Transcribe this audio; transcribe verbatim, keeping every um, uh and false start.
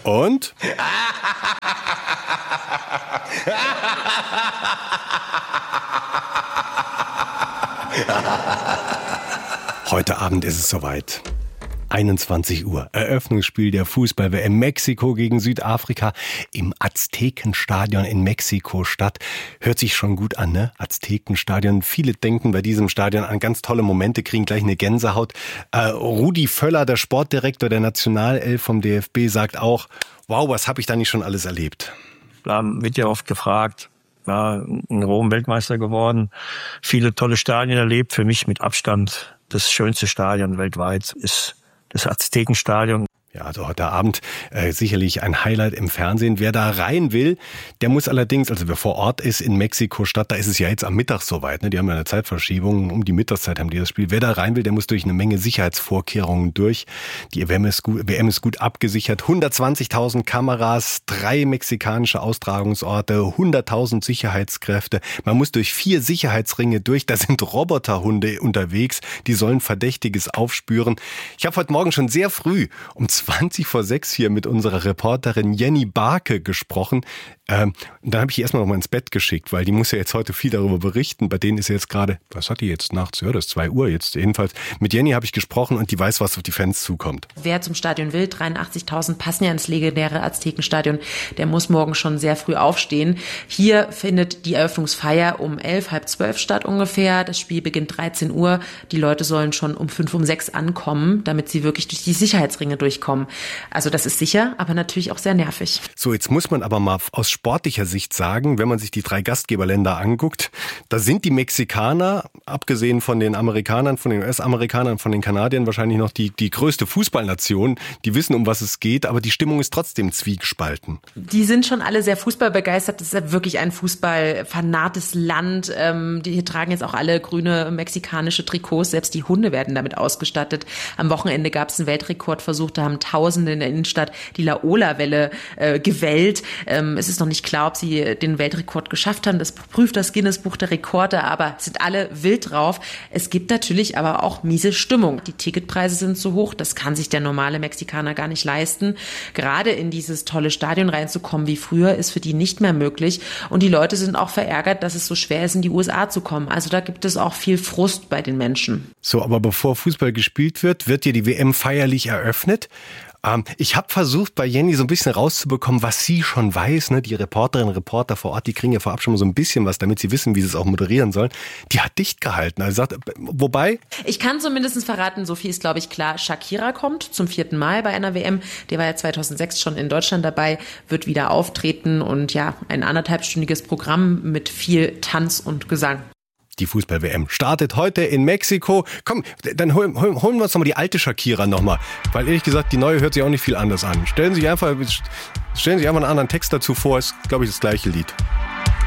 Und? Heute Abend ist es soweit. einundzwanzig Uhr. Eröffnungsspiel der Fußball-W M Mexiko gegen Südafrika im Aztekenstadion in Mexiko-Stadt. Hört sich schon gut an, ne? Aztekenstadion. Viele denken bei diesem Stadion an ganz tolle Momente, kriegen gleich eine Gänsehaut. Äh, Rudi Völler, der Sportdirektor der Nationalelf vom D F B, sagt auch, wow, was habe ich da nicht schon alles erlebt? Da wird ja oft gefragt, ja, in Rom Weltmeister geworden, viele tolle Stadien erlebt. Für mich mit Abstand das schönste Stadion weltweit ist das Aztekenstadion. Ja, also heute Abend äh, sicherlich ein Highlight im Fernsehen. Wer da rein will, der muss allerdings, also wer vor Ort ist in Mexiko-Stadt, da ist es ja jetzt am Mittag soweit, ne? Die haben ja eine Zeitverschiebung, um die Mittagszeit haben die das Spiel. Wer da rein will, der muss durch eine Menge Sicherheitsvorkehrungen durch. Die W M ist gut, W M ist gut abgesichert. hundertzwanzigtausend Kameras, drei mexikanische Austragungsorte, hunderttausend Sicherheitskräfte. Man muss durch vier Sicherheitsringe durch. Da sind Roboterhunde unterwegs, die sollen Verdächtiges aufspüren. Ich habe heute Morgen schon sehr früh um zwanzig vor sechs hier mit unserer Reporterin Jenny Barke gesprochen. Ähm, und dann habe ich die erstmal noch mal ins Bett geschickt, weil die muss ja jetzt heute viel darüber berichten. Bei denen ist ja jetzt gerade, was hat die jetzt nachts? Ja, das ist zwei Uhr jetzt jedenfalls. Mit Jenny habe ich gesprochen und die weiß, was auf die Fans zukommt. Wer zum Stadion will, dreiundachtzigtausend passen ja ins legendäre Aztekenstadion, der muss morgen schon sehr früh aufstehen. Hier findet die Eröffnungsfeier um elf, halb zwölf statt ungefähr. Das Spiel beginnt dreizehn Uhr. Die Leute sollen schon um fünf, um sechs ankommen, damit sie wirklich durch die Sicherheitsringe durchkommen. Also das ist sicher, aber natürlich auch sehr nervig. So, jetzt muss man aber mal aus sportlicher Sicht sagen, wenn man sich die drei Gastgeberländer anguckt, da sind die Mexikaner, abgesehen von den Amerikanern, von den U S-Amerikanern, von den Kanadiern, wahrscheinlich noch die, die größte Fußballnation. Die wissen, um was es geht, aber die Stimmung ist trotzdem zwiegespalten. Die sind schon alle sehr fußballbegeistert. Das ist ja wirklich ein fußballfanates Land. Die tragen jetzt auch alle grüne mexikanische Trikots. Selbst die Hunde werden damit ausgestattet. Am Wochenende gab es einen Weltrekordversuch, da haben Tausende in der Innenstadt die Laola-Welle äh, gewellt. Ähm, es ist noch nicht klar, ob sie den Weltrekord geschafft haben. Das prüft das Guinness-Buch der Rekorde, aber sind alle wild drauf. Es gibt natürlich aber auch miese Stimmung. Die Ticketpreise sind so hoch, das kann sich der normale Mexikaner gar nicht leisten. Gerade in dieses tolle Stadion reinzukommen wie früher ist für die nicht mehr möglich. Und die Leute sind auch verärgert, dass es so schwer ist, in die U S A zu kommen. Also da gibt es auch viel Frust bei den Menschen. So, aber bevor Fußball gespielt wird, wird hier die W M feierlich eröffnet. Ähm, ich habe versucht, bei Jenny so ein bisschen rauszubekommen, was sie schon weiß. Ne? Die Reporterinnen und Reporter vor Ort, die kriegen ja vorab schon mal so ein bisschen was, damit sie wissen, wie sie es auch moderieren sollen. Die hat dicht gehalten. Also sagt, wobei? Ich kann zumindest verraten, so viel ist, glaube ich, klar. Shakira kommt zum vierten Mal bei einer W M. Der war ja zweitausendsechs schon in Deutschland dabei, wird wieder auftreten und ja, ein anderthalbstündiges Programm mit viel Tanz und Gesang. Die Fußball-W M startet heute in Mexiko. Komm, dann holen, holen, holen wir uns nochmal die alte Shakira nochmal. Weil ehrlich gesagt, die neue hört sich auch nicht viel anders an. Stellen Sie einfach, stellen Sie einfach einen anderen Text dazu vor, ist, glaube ich, das gleiche Lied.